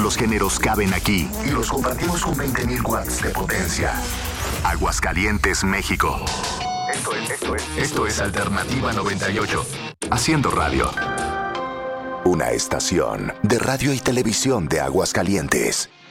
los géneros caben aquí y los compartimos con 20.000 watts de potencia. Aguascalientes, México. Esto es Alternativa 98. Haciendo radio. Una estación de radio y televisión de Aguascalientes.